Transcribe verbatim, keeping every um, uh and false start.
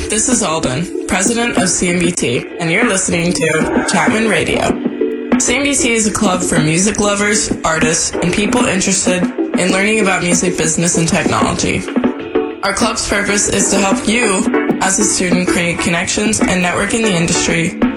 This is Alden, president of C M B T, and you're listening to Chapman Radio. C M B T is a club for music lovers, artists, and people interested in learning about music business and technology. Our club's purpose is to help you, as a student, create connections and network in the industry